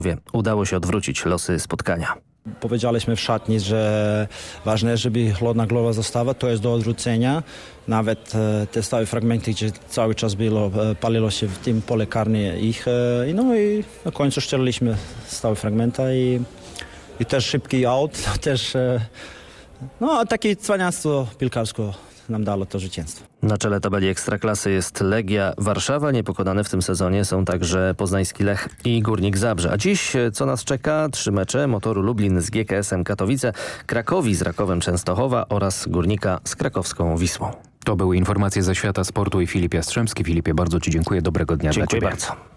Udało się odwrócić losy spotkania. Powiedzieliśmy w szatni, że ważne, żeby chłodna głowa została, to jest do odwrócenia. Nawet te stałe fragmenty, gdzie cały czas paliło się w tym pole karne ich. I na końcu strzeliliśmy stałe fragmenty i też szybki out, też takie cwaniactwo piłkarsko nam dało to zwycięstwo. Na czele tabeli Ekstraklasy jest Legia Warszawa. Niepokonane w tym sezonie są także poznański Lech i Górnik Zabrze. A dziś co nas czeka? 3 mecze Motoru Lublin z GKS-em Katowice, Krakowi z Rakowem Częstochowa oraz Górnika z krakowską Wisłą. To były informacje ze świata sportu i Filip Jastrzębski. Filipie, bardzo Ci dziękuję. Dobrego dnia Dziękuję dla Ciebie. bardzo.